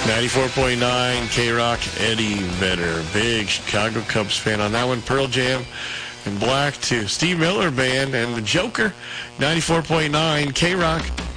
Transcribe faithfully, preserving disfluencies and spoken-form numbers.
ninety-four point nine K-Rock, Eddie Vedder. Big Chicago Cubs fan on that one. Pearl Jam and Black to Steve Miller Band and the Joker. ninety-four point nine K-Rock.